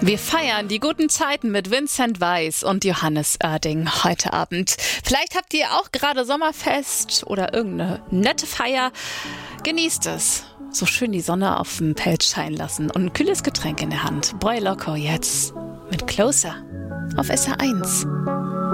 Wir feiern die guten Zeiten mit Vincent Weiss und Johannes Oerding heute Abend. Vielleicht habt ihr auch gerade Sommerfest oder irgendeine nette Feier. Genießt es. So schön die Sonne auf dem Pelz scheinen lassen und ein kühles Getränk in der Hand. Boy Loco jetzt mit Closer auf SR1.